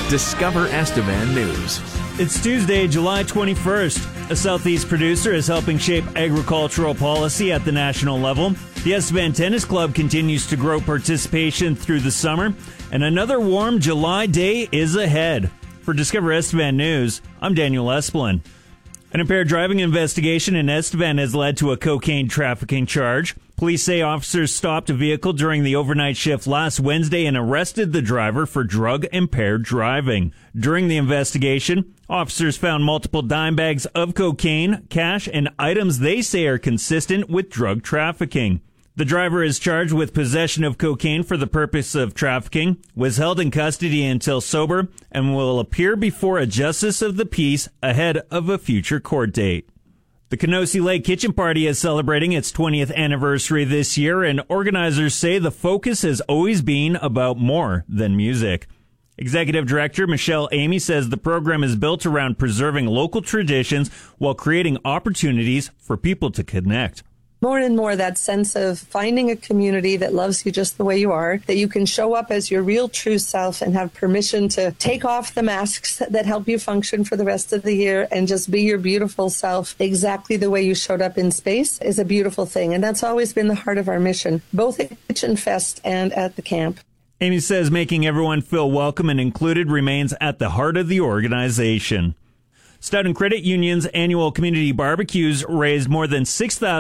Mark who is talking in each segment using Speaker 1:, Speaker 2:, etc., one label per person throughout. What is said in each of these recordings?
Speaker 1: Discover Estevan News.
Speaker 2: It's Tuesday, July 21st. A Southeast producer is helping shape agricultural policy at the national level. The Estevan Tennis Club continues to grow participation through the summer, and another warm July day is ahead. For Discover Estevan News, I'm Daniel Esplin. An impaired driving investigation in Estevan has led to a cocaine trafficking charge. Police say officers stopped a vehicle during the overnight shift last Wednesday and arrested the driver for drug-impaired driving. During the investigation, officers found multiple dime bags of cocaine, cash, and items they say are consistent with drug trafficking. The driver is charged with possession of cocaine for the purpose of trafficking, was held in custody until sober, and will appear before a justice of the peace ahead of a future court date. The Knossi Lake Kitchen Party is celebrating its 20th anniversary this year, and organizers say the focus has always been about more than music. Executive Director Michelle Amy says the program is built around preserving local traditions while creating opportunities for people to connect.
Speaker 3: More and more that sense of finding a community that loves you just the way you are, that you can show up as your real true self and have permission to take off the masks that help you function for the rest of the year and just be your beautiful self exactly the way you showed up in space is a beautiful thing. And that's always been the heart of our mission, both at Kitchen Fest and at the camp.
Speaker 2: Amy says making everyone feel welcome and included remains at the heart of the organization. Stoughton Credit Union's annual community barbecues raised more than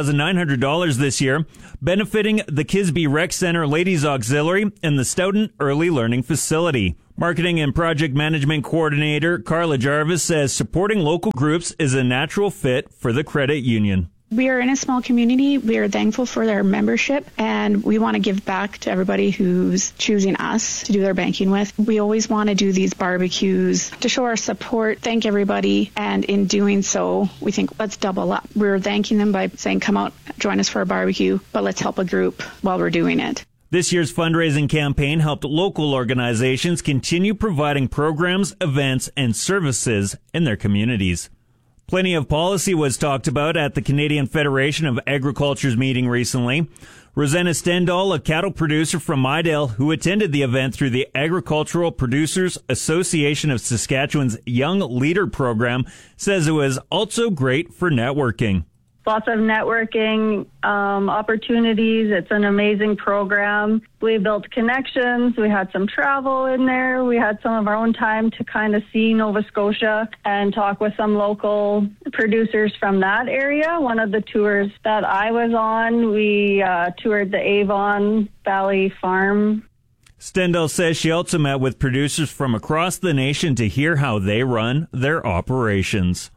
Speaker 2: $6,900 this year, benefiting the Kisby Rec Center Ladies Auxiliary and the Stoughton Early Learning Facility. Marketing and Project Management Coordinator Carla Jarvis says supporting local groups is a natural fit for the credit union.
Speaker 4: We are in a small community. We are thankful for their membership, and we want to give back to everybody who's choosing us to do their banking with. We always want to do these barbecues to show our support, thank everybody, and in doing so, we think let's double up. We're thanking them by saying, come out, join us for a barbecue, but let's help a group while we're doing it.
Speaker 2: This year's fundraising campaign helped local organizations continue providing programs, events, and services in their communities. Plenty of policy was talked about at the Canadian Federation of Agriculture's meeting recently. Rosanna Stendahl, a cattle producer from Midale, who attended the event through the Agricultural Producers Association of Saskatchewan's Young Leader program, says it was also great for networking.
Speaker 5: Lots of networking opportunities. It's an amazing program. We built connections. We had some travel in there. We had some of our own time to kind of see Nova Scotia and talk with some local producers from that area. One of the tours that I was on, we toured the Avon Valley Farm.
Speaker 2: Stendahl says she also met with producers from across the nation to hear how they run their operations.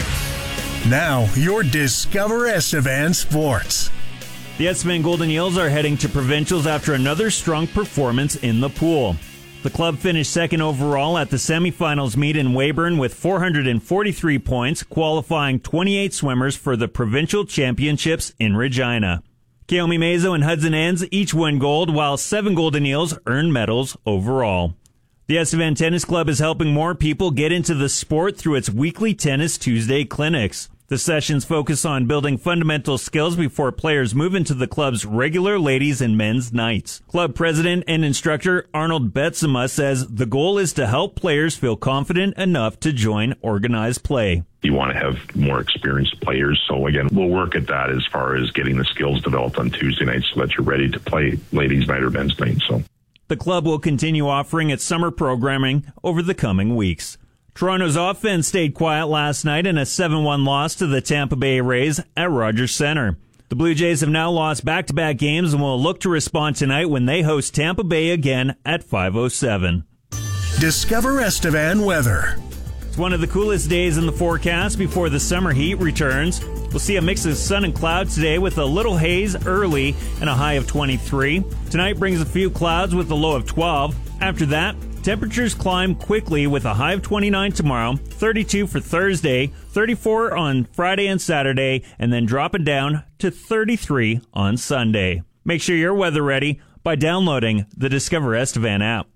Speaker 6: Now, your Discover Estevan Sports.
Speaker 2: The Estevan Golden Eels are heading to provincials after another strong performance in the pool. The club finished second overall at the semifinals meet in Weyburn with 443 points, qualifying 28 swimmers for the provincial championships in Regina. Keomi Mazo and Hudson Ends each won gold, while 7 Golden Eels earned medals overall. The Estevan Tennis Club is helping more people get into the sport through its weekly Tennis Tuesday clinics. The sessions focus on building fundamental skills before players move into the club's regular ladies and men's nights. Club president and instructor Arnold Betsema says the goal is to help players feel confident enough to join organized play.
Speaker 7: You want to have more experienced players. So again, we'll work at that as far as getting the skills developed on Tuesday nights so that you're ready to play ladies' night or men's night.
Speaker 2: The club will continue offering its summer programming over the coming weeks. Toronto's offense stayed quiet last night in a 7-1 loss to the Tampa Bay Rays at Rogers Centre. The Blue Jays have now lost back-to-back games and will look to respond tonight when they host Tampa Bay again at 5:07.
Speaker 6: Discover Estevan weather.
Speaker 2: It's one of the coolest days in the forecast before the summer heat returns. We'll see a mix of sun and clouds today with a little haze early and a high of 23. Tonight brings a few clouds with a low of 12. After that, temperatures climb quickly with a high of 29 tomorrow, 32 for Thursday, 34 on Friday and Saturday, and then dropping down to 33 on Sunday. Make sure you're weather ready by downloading the Discover Estevan app.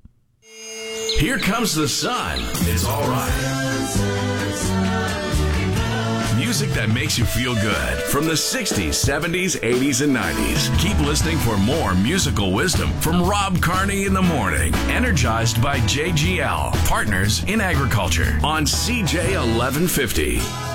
Speaker 1: Here comes the sun. It's all right.
Speaker 8: Music that makes you feel good from the 60s, 70s, 80s, and 90s. Keep listening for more musical wisdom from Rob Carney in the morning. Energized by JGL, Partners in Agriculture on CJ 1150.